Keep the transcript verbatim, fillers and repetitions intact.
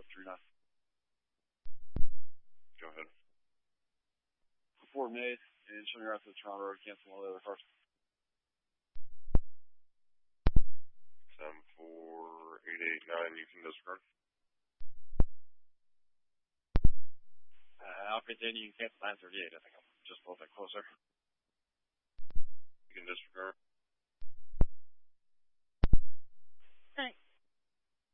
three nine. Go ahead. Report made, and showing your out to the Toronto Road, cancel all the other cars. seven four eight eight nine, you can disregard. Uh, I'll continue, you can cancel nine thirty-eight, I think I'm just a little bit closer.